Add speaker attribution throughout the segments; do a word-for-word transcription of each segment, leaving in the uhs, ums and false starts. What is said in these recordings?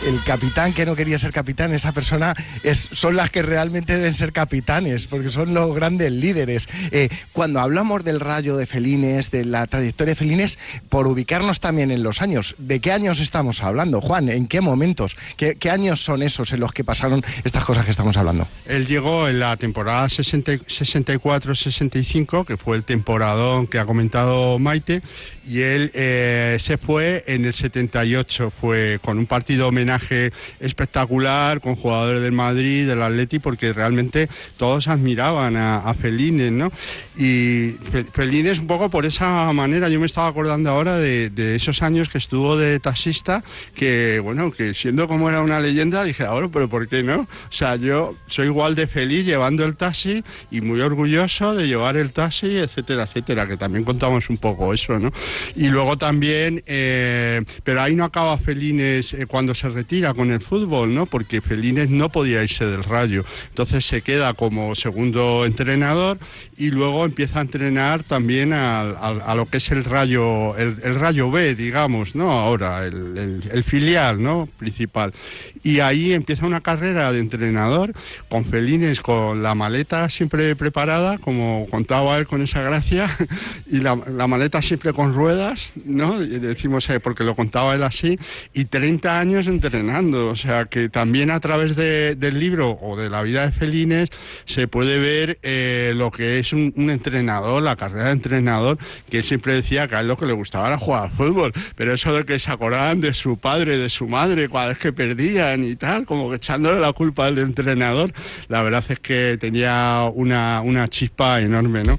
Speaker 1: el capitán que no quería ser capitán, esa persona es, son las que realmente deben ser capitanes, porque son los grandes líderes. Eh, cuando hablamos del Rayo de Felines, de la trayectoria de Felines, por ubicarnos también en los años, ¿de qué años estamos hablando, Juan? ¿En qué momentos? ¿Qué, qué años son esos en los que pasaron estas cosas que estamos hablando?
Speaker 2: Él llegó en la temporada sesenta y cuatro sesenta y cinco, que fue el temporadón que ha comentado Maite, y él eh, se fue en el setenta y ocho, fue con un partido homenaje espectacular, con jugadores del Madrid, del Atleti, porque realmente todos admiraban a, a Felines, ¿no? Y Felines un poco por esa manera, yo me estaba acordando ahora de, de esos años que estuvo de taxista, que bueno, que siendo como era una leyenda, dije, ahora, pero ¿por qué no? O sea, yo soy igual de feliz llevando el taxi y muy orgulloso de llevar el taxi, etcétera, etcétera, que también contamos un poco eso, ¿no? Y luego también, eh, pero ahí no acaba Felines eh, cuando se retira con el fútbol, ¿no? Porque Felines no podía irse del Rayo, entonces se queda como segundo entrenador y luego empieza a entrenar también a, a, a lo que es el Rayo, el, el Rayo B, digamos, ¿no? Ahora, el, el, el filial, ¿no? Principal. Y ahí empieza una carrera de entrenador con Felines, con la maleta siempre preparada, como contaba él con esa gracia, y la, la maleta siempre con ruedas, ¿no? Y decimos, eh, porque lo contaba él así, y treinta años entrenando, o sea que también a través de, del libro o de la vida de Felines se puede ver eh, lo que es un, un entrenador, la carrera de entrenador, que él siempre decía que a él lo que le gustaba era jugar al fútbol, pero eso de que se acordaban de su padre, de su madre, cada vez que perdían y tal, como que echándole la culpa al entrenador, la verdad es que tenía una, una chispa enorme, ¿no?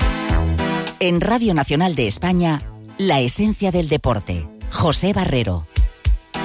Speaker 3: En Radio Nacional de España, La Esencia del Deporte, José Barrero.